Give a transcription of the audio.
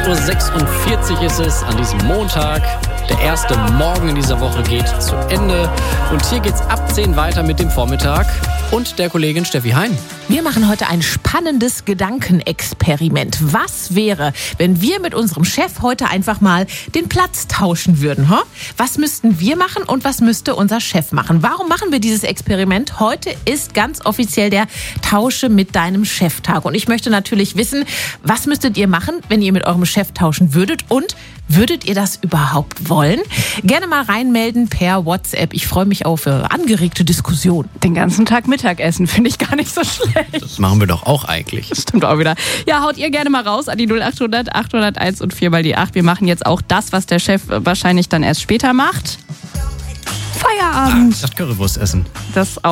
8.46 Uhr ist es an diesem Montag. Der erste Morgen in dieser Woche geht zu Ende. Und hier geht's ab 10 weiter mit dem Vormittag und der Kollegin Steffi Hein. Wir machen heute ein spannendes Gedankenexperiment. Was wäre, wenn wir mit unserem Chef heute einfach mal den Platz tauschen würden? Was müssten wir machen und was müsste unser Chef machen? Warum machen wir dieses Experiment? Heute ist ganz offiziell der Tausche mit deinem Cheftag. Und ich möchte natürlich wissen, was müsstet ihr machen, wenn ihr mit eurem Chef tauschen würdet? Und würdet ihr das überhaupt wollen? Gerne mal reinmelden per WhatsApp. Ich freue mich auf angeregte Diskussion. Den ganzen Tag Mittagessen finde ich gar nicht so schlecht. Das machen wir doch auch eigentlich. Stimmt auch wieder. Ja, haut ihr gerne mal raus an die 0800 801 und 4 mal die 8. Wir machen jetzt auch das, was der Chef wahrscheinlich dann erst später macht. Feierabend. Ich dachte Currywurst essen. Das auch.